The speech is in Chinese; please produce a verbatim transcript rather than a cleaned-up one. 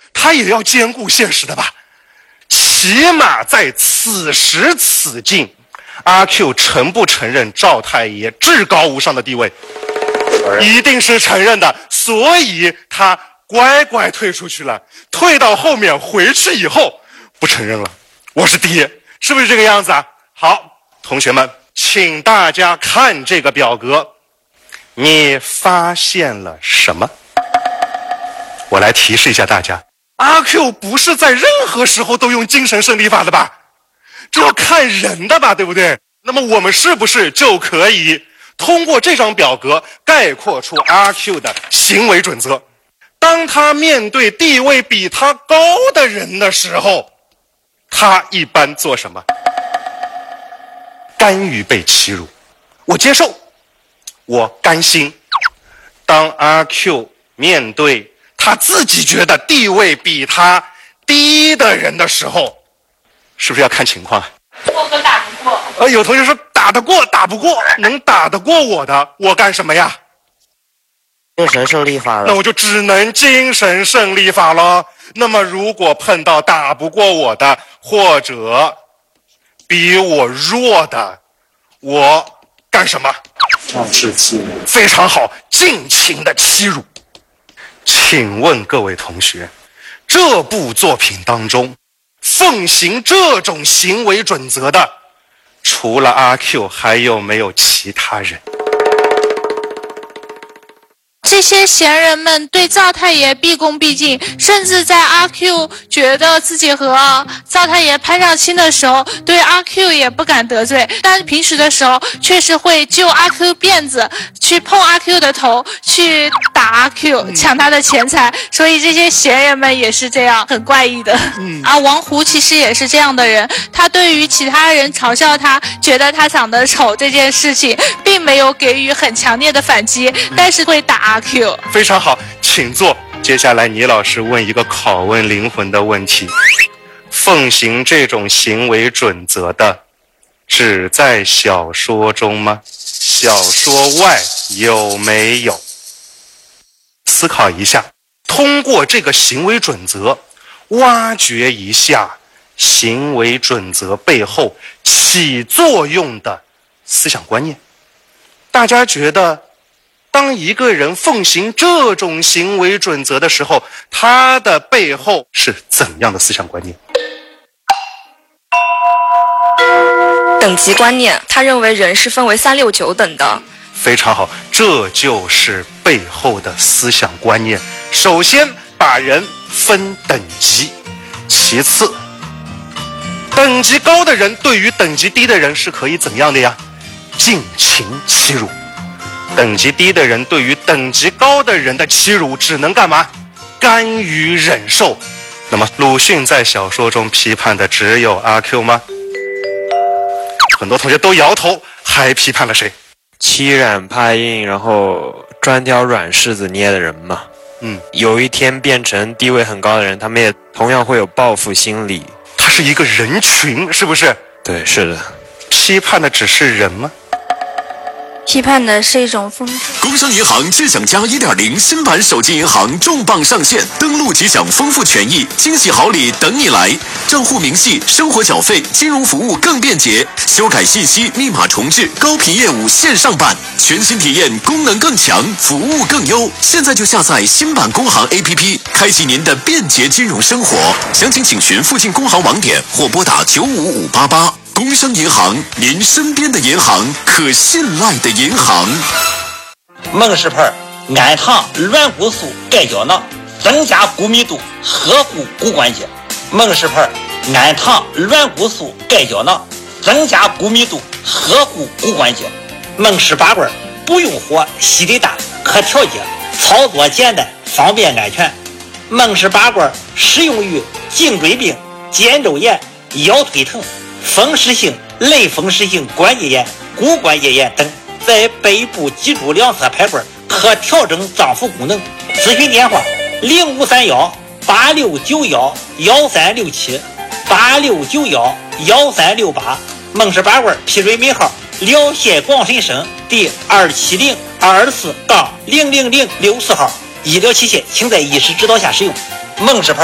他也要兼顾现实的吧？起码在此时此境，阿 Q 承不承认赵太爷至高无上的地位？一定是承认的，所以他乖乖退出去了。退到后面回去以后不承认了，我是爹，是不是这个样子啊？好，同学们，请大家看这个表格，你发现了什么？我来提示一下大家，阿 Q 不是在任何时候都用精神胜利法的吧？这要看人的吧，对不对？那么我们是不是就可以通过这张表格概括出阿 Q 的行为准则？当他面对地位比他高的人的时候，他一般做什么？甘于被欺辱，我接受，我甘心。当阿 Q 面对他自己觉得地位比他低的人的时候，是不是要看情况？ 过和打不过。 呃，有同学说打得过，打不过，能打得过我的，我干什么呀？ 精神胜利法了。 那我就只能精神胜利法了。那么如果碰到打不过我的，或者比我弱的，我干什么？ 仗势欺人。 非常好，尽情的欺辱。请问各位同学，这部作品当中奉行这种行为准则的，除了阿 Q 还有没有其他人？ 这些贤人们对赵太爷毕恭毕敬，甚至在阿 Q 觉得自己和赵太爷攀上亲的时候，对阿 Q 也不敢得罪，但平时的时候确实会揪阿 Q 辫子，去碰阿 Q 的头，去打阿 Q， 抢他的钱财。所以这些贤人们也是这样，很怪异的。嗯、啊，王胡其实也是这样的人，他对于其他人嘲笑他，觉得他长得丑这件事情，并没有给予很强烈的反击，但是会打阿 Q。 非常好，请坐。接下来倪老师问一个拷问灵魂的问题：奉行这种行为准则的，只在小说中吗？小说外有没有？思考一下，通过这个行为准则，挖掘一下行为准则背后起作用的思想观念。大家觉得当一个人奉行这种行为准则的时候，他的背后是怎样的思想观念？ 等级观念，他认为人是分为三六九等的。 非常好，这就是背后的思想观念。首先把人分等级，其次等级高的人对于等级低的人是可以怎样的呀？尽情欺辱。等级低的人对于等级高的人的欺辱只能干嘛？甘于忍受。那么鲁迅在小说中批判的只有阿 Q 吗？很多同学都摇头，还批判了谁？ 欺软怕硬，然后专挑软柿子捏的人嘛。 嗯， 有一天变成地位很高的人，他们也同样会有报复心理。 他是一个人群，是不是？ 对，是的。 批判的只是人吗？ 批判的是一种风格。 工商银行智享加 一点零 新版手机银行重磅上线，登录即享丰富权益，惊喜好礼等你来。账户明细、生活缴费、金融服务更便捷，修改信息、密码重置，高频业务线上办，全新体验，功能更强，服务更优。现在就下载新版工行 A P P， 开启您的便捷金融生活。详情请询附近工行网点或拨打九五五八八。工商银行，您身边的银行，可信赖的银行。 孟氏牌氨糖软骨素钙胶囊，增加骨密度，呵护骨关节。孟氏牌氨糖软骨素钙胶囊，增加骨密度，呵护骨关节。孟氏拔罐不用火，吸力大，可调节，操作简单，方便安全。孟氏拔罐适用于颈椎病、肩周炎、腰腿疼、风湿性、类风湿性关节炎、骨关节炎等，在背部脊柱两侧排罐，可调整脏腑功能。咨询电话：零五三幺八六九幺幺三六七八六九幺幺三六八。孟氏拔罐批准尾号辽县广深省第二七零二四杠零零零六四号。医疗器械请在医师指导下使用。孟氏牌